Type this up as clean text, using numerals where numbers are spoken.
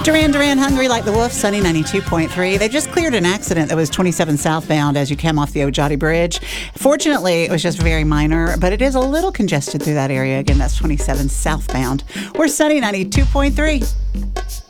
Duran Duran, Hungry Like the Wolf, Sunny 92.3. They just cleared an accident that was 27 southbound as you came off the Ojati Bridge. Fortunately, it was just very minor, but it is a little congested through that area. Again, that's 27 southbound. We're Sunny 92.3.